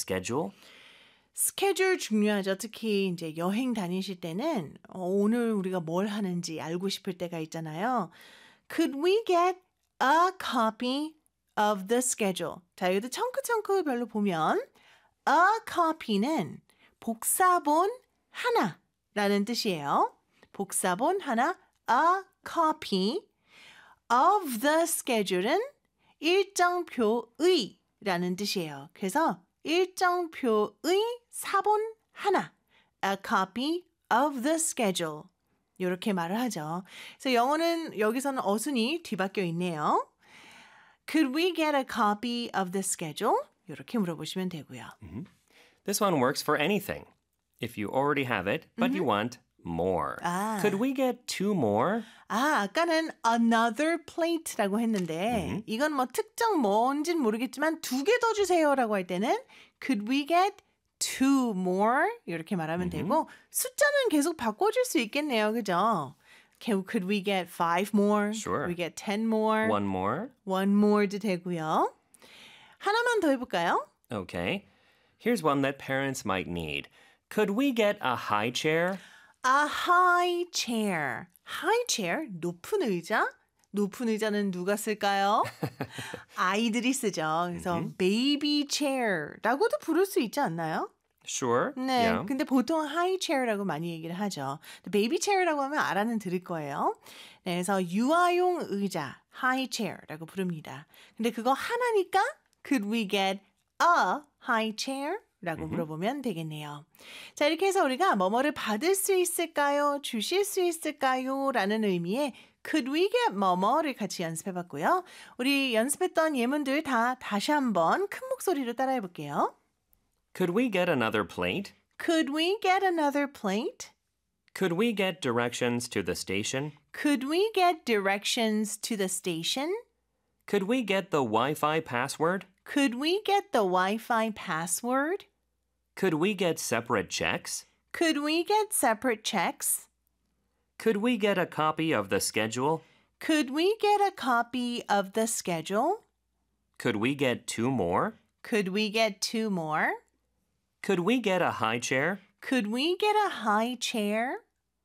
schedule? 스케줄 중요하죠. 특히 이제 여행 다니실 때는 오늘 우리가 뭘 하는지 알고 싶을 때가 있잖아요. Could we get a copy of the schedule? 자, 여기도 청크청크 별로 보면 a copy는 복사본 하나라는 뜻이에요. 복사본 하나, a copy of the schedule은 일정표의라는 뜻이에요. 그래서 일정표의 사본 하나, a copy of the schedule. 이렇게 말을 하죠. 그래서 영어는 여기서는 어순이 뒤바뀌어 있네요. Could we get a copy of the schedule? 이렇게 물어보시면 되고요. This one works for anything. If you already have it, but you want more. Could we get 2 more? 아까는 another plate라고 했는데 이건 뭐 특정 뭔지는 모르겠지만 2개 더 주세요라고 할 때는 could we get 2 more? 이렇게 말하면 되고 숫자는 계속 바꿔줄 수 있겠네요. 그죠? Could we get 5 more? Sure. Could we get 10 more? 1 more? 1 more도 되고요. 하나만 더 해볼까요? Okay. Here's one that parents might need. Could we get a high chair? A high chair. High chair, 높은 의자? 높은 의자는 누가 쓸까요? 아이들이 쓰죠. 그래서 baby chair라고도 부를 수 있지 않나요? Sure. 네, Yeah. 근데 보통 high chair라고 많이 얘기를 하죠. baby chair라고 하면 알아는 들을 거예요. 네, 그래서 유아용 의자, high chair라고 부릅니다. 근데 그거 하나니까 could we get a high chair? 라고 물어보면 되겠네요. 자, 이렇게 해서 우리가 뭐뭐를 받을 수 있을까요? 주실 수 있을까요? 라는 의미의 Could we get 뭐뭐를 같이 연습해봤고요. 우리 연습했던 예문들 다시 한번 큰 목소리로 따라해 볼게요. Could we get another plate? Could we get another plate? Could we get directions to the station? Could we get directions to the station? Could we get the Wi-Fi password? Could we get the Wi-Fi password? Could we get separate checks? Could we get separate checks? Could we get a copy of the schedule? Could we get a copy of the schedule? Could we get 2 more? Could we get 2 more? Could we get a high chair? Could we get a high chair?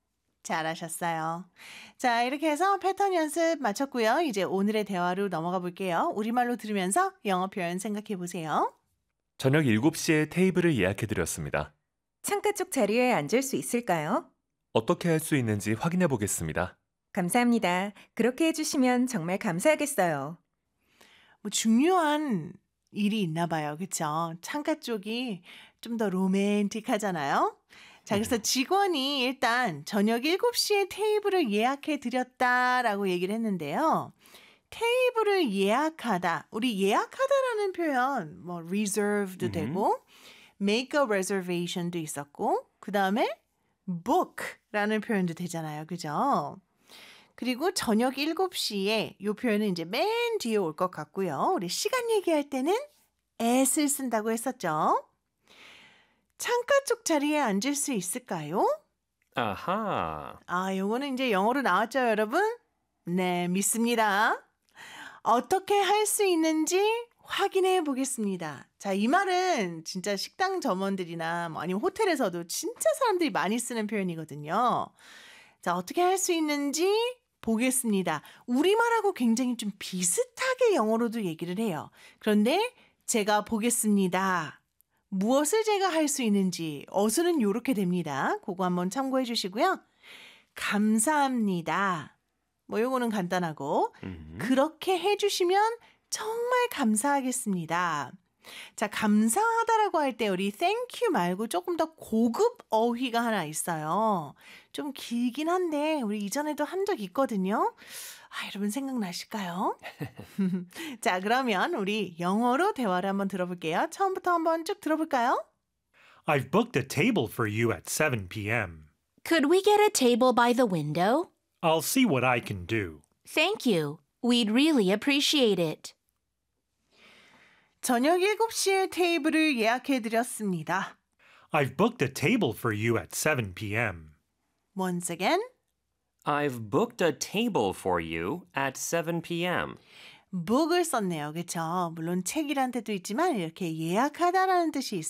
잘하셨어요. 자, 이렇게 해서 패턴 연습 마쳤고요. 이제 오늘의 대화로 넘어가 볼게요. 우리말로 들으면서 영어 표현 생각해 보세요. 저녁 7시에 테이블을 예약해드렸습니다. 창가 쪽 자리에 앉을 수 있을까요? 어떻게 할 수 있는지 확인해 보겠습니다. 감사합니다. 그렇게 해주시면 정말 감사하겠어요. 뭐 중요한 일이 있나 봐요. 그렇죠? 창가 쪽이 좀 더 로맨틱하잖아요. 자, 그래서 직원이 일단 저녁 7시에 테이블을 예약해 드렸다라고 얘기를 했는데요. 테이블을 예약하다. 우리 예약하다라는 표현 뭐 reserved도 되고 make a reservation도 있었고 그다음에 book라는 표현도 되잖아요. 그죠? 그리고 저녁 7시에 이 표현은 이제 맨 뒤에 올 것 같고요. 우리 시간 얘기할 때는 at을 쓴다고 했었죠. 창가 쪽 자리에 앉을 수 있을까요? 아하. 요거는 이제 영어로 나왔죠, 여러분? 네, 믿습니다. 어떻게 할 수 있는지 확인해 보겠습니다. 자, 이 말은 진짜 식당 점원들이나 뭐 아니면 호텔에서도 진짜 사람들이 많이 쓰는 표현이거든요. 자, 어떻게 할 수 있는지 보겠습니다. 우리말하고 굉장히 좀 비슷하게 영어로도 얘기를 해요. 그런데 제가 보겠습니다. 무엇을 제가 할 수 있는지 어순은 이렇게 됩니다. 그거 한번 참고해 주시고요. 감사합니다. 뭐 요거는 간단하고 그렇게 해주시면 정말 감사하겠습니다. 자, 감사하다라고 할 때 우리 thank you 말고 조금 더 고급 어휘가 하나 있어요. 좀 길긴 한데 우리 이전에도 한 적 있거든요. 여러분 생각나실까요? 자, 그러면 우리 영어로 대화를 한번 들어볼게요. 처음부터 한번 쭉 들어볼까요? I've booked a table for you at 7 p.m. Could we get a table by the window? I'll see what I can do. Thank you. We'd really appreciate it. 저녁 7시에 테이블을 예약해드렸습니다. I've booked a table for you at 7 p.m. Once again. I've booked a table for you at 7 p.m. book을 썼네요. 그렇죠? 물론 책이란 뜻도 있지만 이렇게 예약하다라는 뜻이